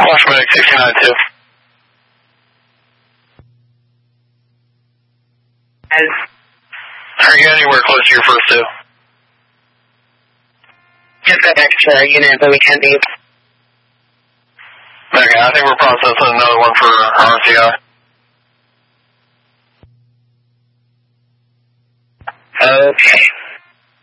Flash medic 69-2. Are you anywhere close to your first two? Just got extra unit, but we can't leave. Okay, I think we're processing another one for RCI. Okay.